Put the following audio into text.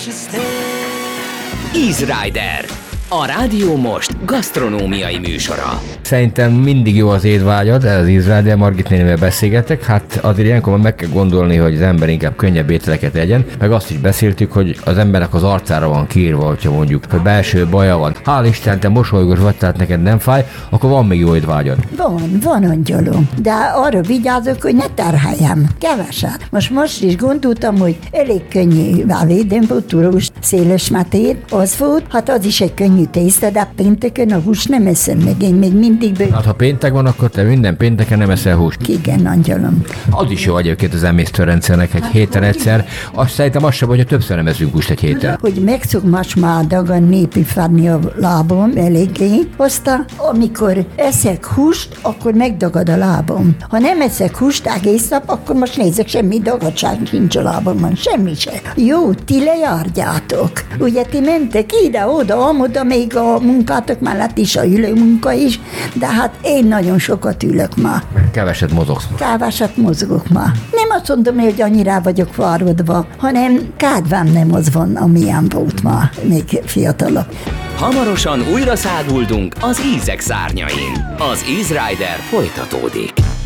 Easy Rider, a Rádió Most gasztronómiai műsora. Szerintem mindig jó az étvágyad, ez az Easy Rider, Margit nénivel beszélgetek, hát azért ilyenkor meg kell gondolni, hogy az ember inkább könnyebb ételeket egyen, meg azt is beszéltük, hogy az embernek az arcára van kiírva, hogyha mondjuk, hogy belső baja van. Hál' Isten, te mosolygós vagy, tehát neked nem fáj, akkor van még jó étvágyad. Van angyalom, de arra vigyázok, hogy ne terheljem, keveset. Most is gondoltam, hogy elég könnyű válédén volt, turós, széles matér, az volt, hát az is egy könnyű tészta, de pénteken a húst nem eszem meg, én még mindig Hát ha péntek van, akkor te minden pénteken nem eszel húst. Igen, angyalom. Az is jó egyébként az emésztőrendszernek egy héten egyszer. Azt szerintem az sem, hogy többször nem eszünk húst egy héten. Hogy megszokmas már dagan népi fárni a lábom eléggé, aztán amikor eszek húst, akkor megdagad a lábom. Ha nem eszek húst egész nap, akkor most nézek, semmi dagadság nincs a lábamon, semmi se. Jó, ti lejárjátok. Ugye ti mentek ide-oda, amoda, még a munkátok mellett is, a ülő munka is, de hát én nagyon sokat ülök ma. Keveset mozogsz. Keveset mozogok ma. Nem azt mondom, hogy annyira vagyok varrodva, hanem kedvem nem az van, amilyen volt ma, még fiatalabb. Hamarosan újra száguldunk az ízek szárnyain. Az Easy Rider folytatódik.